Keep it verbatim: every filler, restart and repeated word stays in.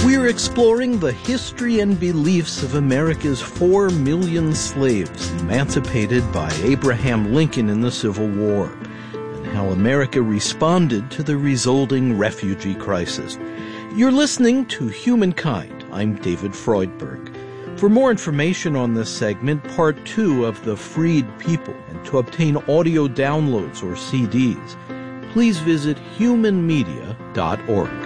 We're exploring the history and beliefs of America's four million slaves emancipated by Abraham Lincoln in the Civil War, and how America responded to the resulting refugee crisis. You're listening to Humankind. I'm David Freudberg. For more information on this segment, part two of The Freed People, and to obtain audio downloads or C Ds, please visit human media dot org.